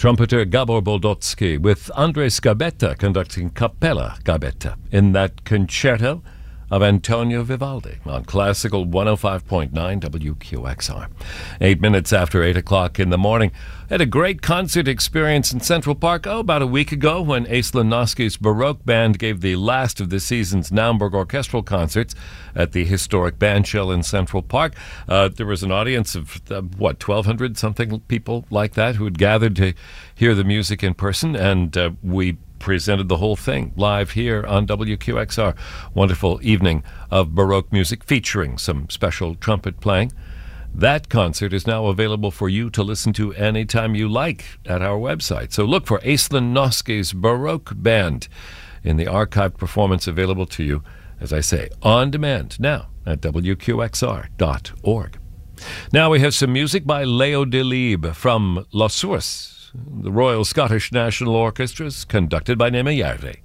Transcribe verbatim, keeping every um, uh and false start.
Trumpeter Gabor Boldotsky with Andres Gabetta conducting Capella Gabetta in that concerto of Antonio Vivaldi on Classical one oh five point nine W Q X R. Eight minutes after eight o'clock in the morning. Had a great concert experience in Central Park, oh, about a week ago when Aislinn Noski's Baroque Band gave the last of the season's Naumburg orchestral concerts at the historic Bandshell in Central Park. Uh, there was an audience of, uh, what, twelve hundred something people like that who had gathered to hear the music in person, and uh, we presented the whole thing live here on W Q X R. Wonderful evening of Baroque music featuring some special trumpet playing. That concert is now available for you to listen to anytime you like at our website. So look for Aislinn Noski's Baroque Band in the archived performance available to you, as I say, on demand now at W Q X R dot org. Now we have some music by Leo Delibes from La Source, the Royal Scottish National Orchestras, conducted by Nema Järvi.